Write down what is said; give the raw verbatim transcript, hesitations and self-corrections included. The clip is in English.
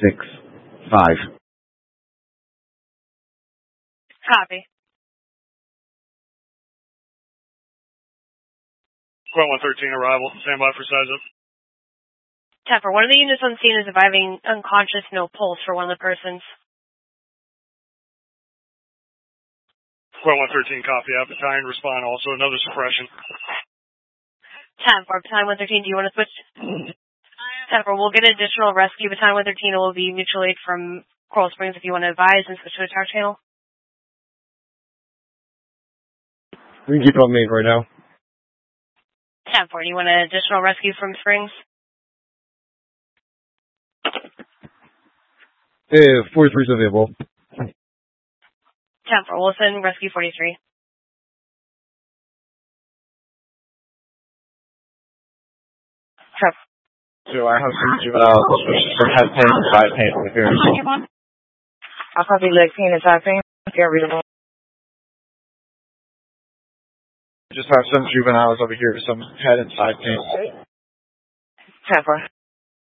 six five. Copy. Squad one thirteen arrival. Stand by for size up. ten four, one of the units on scene is surviving unconscious, no pulse for one of the persons. Squad one thirteen, copy. Battalion respond. Also another suppression. ten four, Battalion one thirteen, do you want to switch? ten four, we'll get additional rescue. Battalion one thirteen will be mutual aid from Coral Springs if you want to advise and switch to a tower channel. We can keep on main right now. ten four, do you want an additional rescue from Springs? Yeah, forty-three is available. ten four, we'll send rescue forty-three. Trevor. So I have some juveniles for head pain and side pain over here. I'll copy leg pain and side pain. They're readable. Just have some juveniles over here with some head and side pain. ten four.